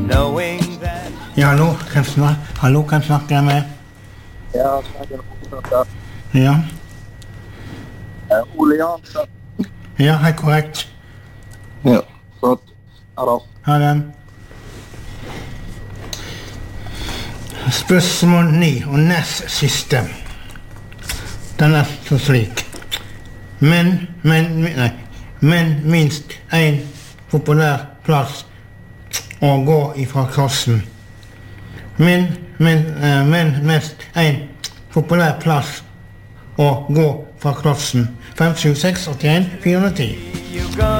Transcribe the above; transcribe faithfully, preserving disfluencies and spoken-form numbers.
knowing that. Ja, hallo, kan jeg snakke, hallo, kan jeg snakke med? Ja, snakker om Ja, uh, Ole Jansen. ja, helt korrekt. Ja, flott. Ha det. Ha det. Spørsmål ni og nest siste. Den er så slik. Men, men, nei, men minst en populær plass å gå ifra klassen. Men, men, eh, men mest en populær plass å gå fra klassen. fem sju seks åtte en fire ti.